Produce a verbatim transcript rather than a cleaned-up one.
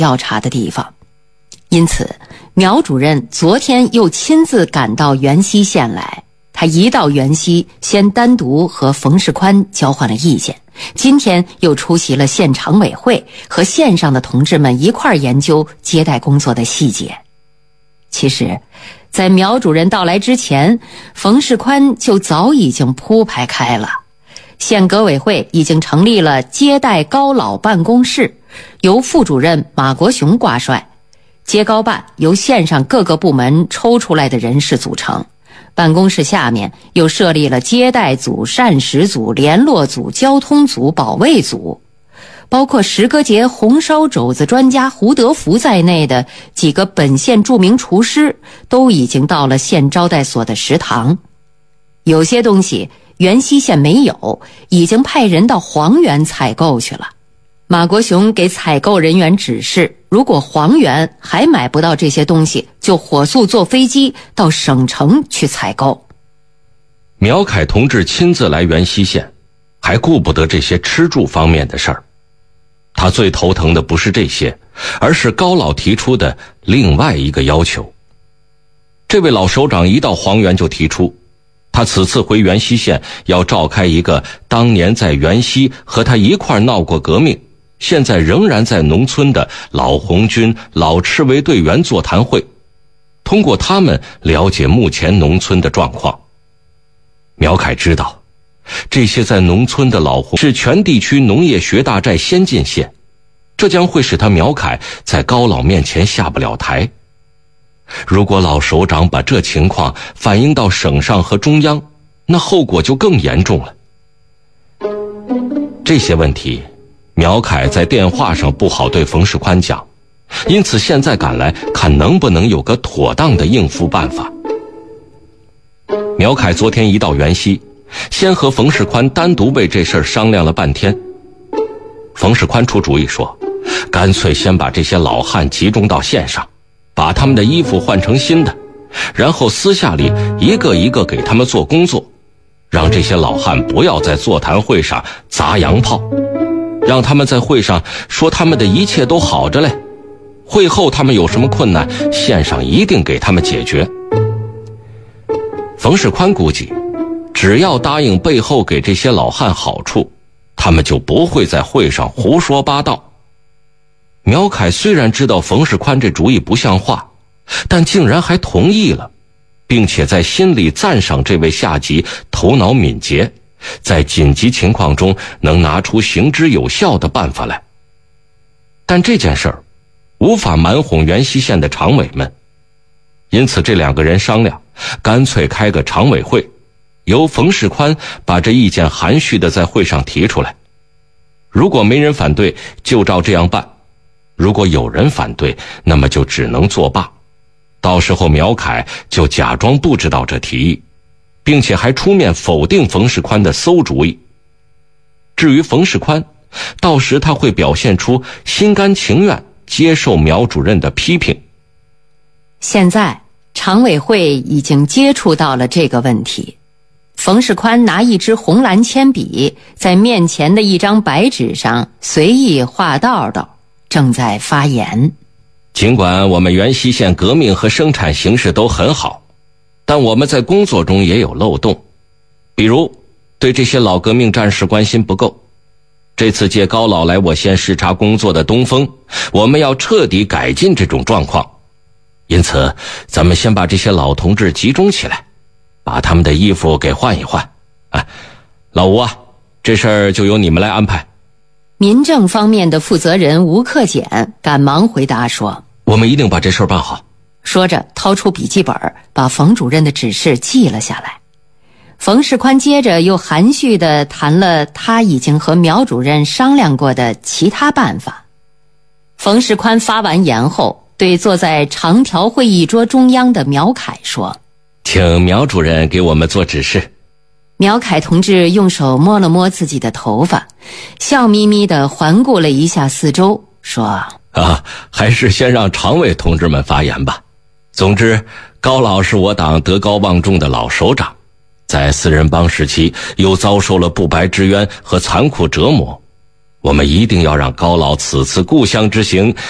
调查的地方。因此，苗主任昨天又亲自赶到元溪县来。他一到元溪，先单独和冯世宽交换了意见，今天又出席了县常委会，和县上的同志们一块儿研究接待工作的细节。其实，在苗主任到来之前，冯世宽就早已经铺排开了。县革委会已经成立了接待高老办公室，由副主任马国雄挂帅，接高办由县上各个部门抽出来的人士组成。办公室下面又设立了接待组、膳食组、联络组、交通组、保卫组，包括石歌节红烧肘子专家胡德福在内的几个本县著名厨师都已经到了县招待所的食堂。有些东西元溪县没有，已经派人到黄原采购去了。马国雄给采购人员指示，如果黄原还买不到这些东西，就火速坐飞机到省城去采购。 苗凯同志亲自来元溪县，还顾不得这些吃住方面的事儿。他最头疼的不是这些，而是高老提出的另外一个要求。这位老首长一到黄原就提出，他此次回元溪县要召开一个当年在元溪和他一块闹过革命，现在仍然在农村的老红军、老赤卫队员座谈会，通过他们了解目前农村的状况。苗凯知道，这些在农村的老红是全地区农业学大寨先进县，这将会使他苗凯在高老面前下不了台。如果老首长把这情况反映到省上和中央，那后果就更严重了。这些问题苗凯在电话上不好对冯世宽讲，因此现在赶来看能不能有个妥当的应付办法。苗凯昨天一到元溪，先和冯世宽单独为这事儿商量了半天。冯世宽出主意说，干脆先把这些老汉集中到县上，把他们的衣服换成新的，然后私下里一个一个给他们做工作，让这些老汉不要在座谈会上砸洋炮，让他们在会上说他们的一切都好着嘞，会后他们有什么困难，县上一定给他们解决。冯世宽估计，只要答应背后给这些老汉好处，他们就不会在会上胡说八道。苗凯虽然知道冯世宽这主意不像话，但竟然还同意了，并且在心里赞赏这位下级头脑敏捷，在紧急情况中能拿出行之有效的办法来。但这件事儿无法瞒哄元溪县的常委们，因此这两个人商量，干脆开个常委会，由冯世宽把这意见含蓄地在会上提出来。如果没人反对，就照这样办；如果有人反对，那么就只能作罢。到时候苗凯就假装不知道这提议，并且还出面否定冯世宽的馊主意。至于冯世宽，到时他会表现出心甘情愿接受苗主任的批评。 现在常委会已经接触到了这个问题。冯世宽拿一支红蓝铅笔，在面前的一张白纸上随意画道道，正在发言。 尽管我们元溪县革命和生产形势都很好，但我们在工作中也有漏洞，比如对这些老革命战士关心不够。这次借高老来我县视察工作的东风，我们要彻底改进这种状况。因此咱们先把这些老同志集中起来，把他们的衣服给换一换。啊，老吴啊，这事儿就由你们来安排。 民政方面的负责人吴克俭赶忙回答说， 我们一定把这事儿办好。 说着掏出笔记本，把冯主任的指示记了下来。冯世宽接着又含蓄地谈了他已经和苗主任商量过的其他办法。冯世宽发完言后，对坐在长条会议桌中央的苗凯说， 请苗主任给我们做指示。 苗凯同志用手摸了摸自己的头发，笑眯眯地环顾了一下四周，说， 啊，还是先让常委同志们发言吧。总之，高老是我党德高望重的老首长，在四人帮时期又遭受了不白之冤和残酷折磨，我们一定要让高老此次故乡之行